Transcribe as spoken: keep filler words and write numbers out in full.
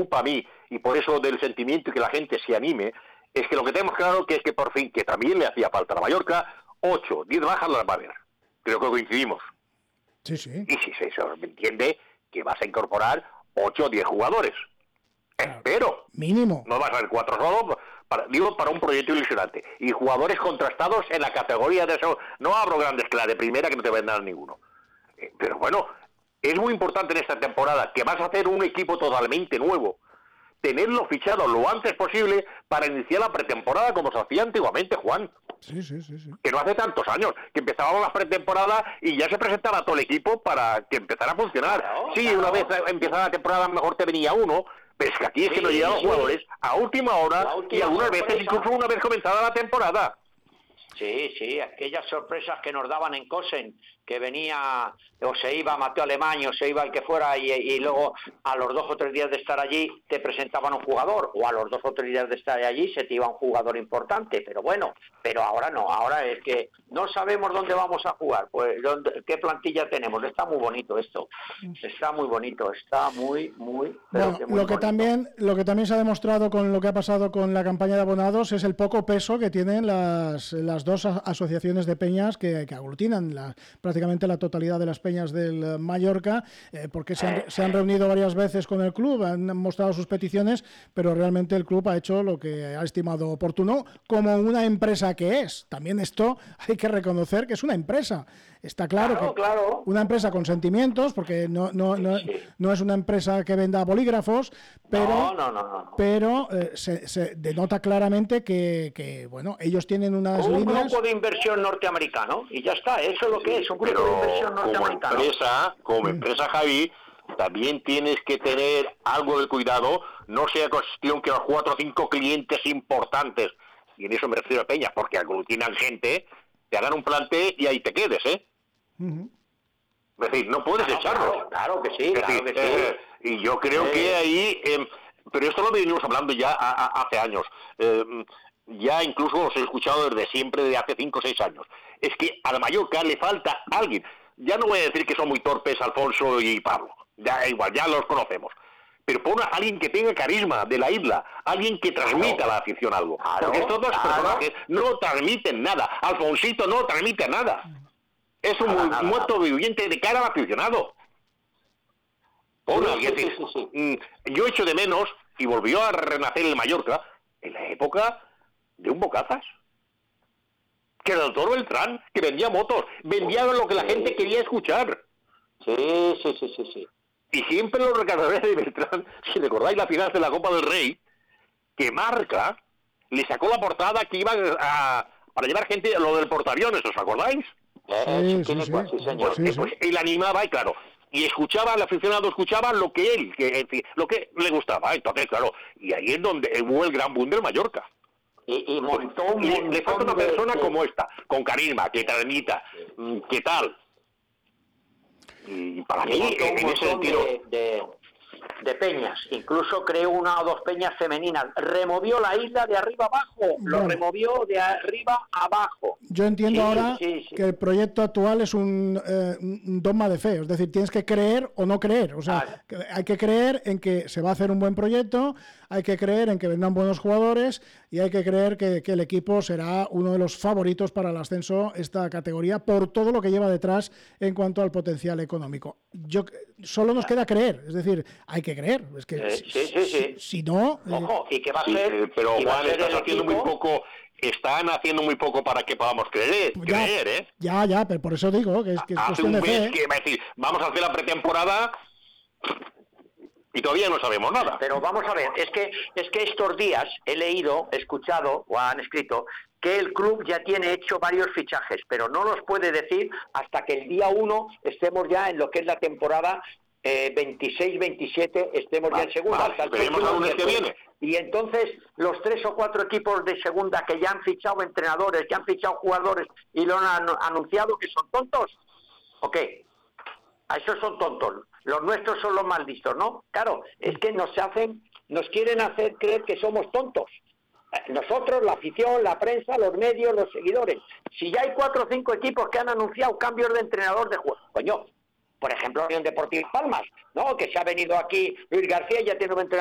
preocupa a mí, y por eso del sentimiento y que la gente se anime, es que lo que tenemos claro que es que por fin, que también le hacía falta a la Mallorca, ocho, diez bajas las va a haber. Creo que coincidimos. Sí, sí. Y si se entiende que vas a incorporar ocho o diez jugadores. Claro. Espero. Mínimo. No vas a ver cuatro solo, para, digo, para un proyecto ilusionante. Y jugadores contrastados en la categoría de eso. No abro grandes clases de primera que no te vendan ninguno. Eh, pero bueno, es muy importante en esta temporada que vas a hacer un equipo totalmente nuevo. Tenerlo fichado lo antes posible para iniciar la pretemporada como se hacía antiguamente, Juan. Sí, sí, sí, sí. Que no hace tantos años, que empezábamos las pretemporadas y ya se presentaba todo el equipo para que empezara a funcionar. Claro, sí, claro. Una vez empiezada la temporada mejor te venía uno, pero es que aquí es sí, que no llegan los sí. jugadores a última hora última y algunas sorpresa. veces incluso una vez comenzada la temporada. Sí, sí, aquellas sorpresas que nos daban en Cosen, que venía o se iba Mateo Alemán o se iba el que fuera y, y luego a los dos o tres días de estar allí te presentaban un jugador, o a los dos o tres días de estar allí se te iba un jugador importante, pero bueno, pero ahora no, ahora es que no sabemos dónde vamos a jugar, pues dónde, qué plantilla tenemos. Está muy bonito esto, está muy bonito, está muy, muy... Bueno, que muy lo que bonito. también lo que también se ha demostrado con lo que ha pasado con la campaña de abonados es el poco peso que tienen las, las dos asociaciones de peñas que, que aglutinan la, prácticamente la totalidad de las peñas del Mallorca, eh, porque se han, se han reunido varias veces con el club, han mostrado sus peticiones, pero realmente el club ha hecho lo que ha estimado oportuno como una empresa que es. También esto hay que reconocer que es una empresa. Está claro, claro que claro. una empresa con sentimientos, porque no no, no, sí. no es una empresa que venda bolígrafos, pero no, no, no, no. pero eh, se, se denota claramente que, que bueno, ellos tienen unas un líneas... grupo de inversión norteamericano y ya está, eso es lo que es, un grupo pero de inversión norteamericano. Como empresa, como sí. empresa, Javi, también tienes que tener algo de cuidado, no sea cuestión que los cuatro o cinco clientes importantes, y en eso me refiero a peñas, porque aglutinan gente, te hagan un plante y ahí te quedes, ¿eh? Uh-huh. Es decir, no puedes claro, echarlos. Claro, claro que sí, es claro decir, que sí. Eh, y yo creo eh. que ahí, eh, pero esto lo venimos hablando ya a, a, hace años, eh, ya incluso os he escuchado desde siempre, desde hace cinco o seis años. Es que a la Mallorca le falta alguien. Ya no voy a decir que son muy torpes Alfonso y Pablo, ya igual, ya los conocemos. Pero pon a alguien que tenga carisma de la isla, alguien que transmita claro. a la afición algo. Claro, porque estos dos claro. personajes no transmiten nada. Alfonsito no transmite nada. Es un nada, nada, muerto nada. viviente de cara al aficionado. Pon sí, alguien, sí, sí, sí, sí. Yo echo de menos, y volvió a renacer el Mallorca, en la época de un Bocazas. Que era el Toro Beltrán, que vendía motos, vendía lo que la gente quería escuchar. Sí, sí, sí, sí, sí. Y siempre lo recordaré de Beltrán, si recordáis la final de la Copa del Rey, que Marca le sacó la portada que iba a, para llevar gente a lo del portaaviones, ¿os acordáis? Sí, sí, sí, sí, sí, señor. Sí, sí. Pues él animaba y claro, y escuchaba, el aficionado escuchaba lo que él, que, lo que le gustaba. Entonces, claro, y ahí es donde hubo el gran boom del Mallorca. Y, y montó un y le falta una persona de... como esta, con carisma, que transmita, sí. ¿qué tal? Y para mí, en en ese sentido... De, de, de peñas, incluso creó una o dos peñas femeninas, removió la isla de arriba abajo, lo bueno. removió de arriba abajo. Yo entiendo sí, ahora sí, sí. que el proyecto actual es un, eh, un dogma de fe, es decir, tienes que creer o no creer, o sea, ah. que hay que creer en que se va a hacer un buen proyecto, hay que creer en que vendrán buenos jugadores y hay que creer que, que el equipo será uno de los favoritos para el ascenso esta categoría por todo lo que lleva detrás en cuanto al potencial económico. Yo solo nos queda creer, es decir, hay que creer, es que eh, sí, sí, sí. Si, si no, ojo, y que va a sí, ser, eh, pero Juan, estás haciendo equipo... muy poco, están haciendo muy poco para que podamos creer, ya, creer, ¿eh? Ya, ya, pero por eso digo que es, que es hace cuestión un de mes fe. que va a decir, vamos a hacer la pretemporada y todavía no sabemos nada. Pero vamos a ver, es que es que estos días he leído, he escuchado o han escrito que el club ya tiene hecho varios fichajes, pero no los puede decir hasta que el día uno estemos ya en lo que es la temporada eh, veintiséis veintisiete, estemos vale, ya en segunda. Vale, hasta el lunes que viene. Y entonces los tres o cuatro equipos de segunda que ya han fichado entrenadores, que han fichado jugadores y lo han anunciado, que son tontos, ¿o qué? A esos son tontos. Los nuestros son los más listos, ¿no? Claro, es que nos hacen, nos quieren hacer creer que somos tontos. Nosotros, la afición, la prensa, los medios, los seguidores. Si ya hay cuatro o cinco equipos que han anunciado cambios de entrenador de juego, coño, por ejemplo, Unión Deportiva Palmas, ¿no? Que se ha venido aquí Luis García y ya tiene un entrenador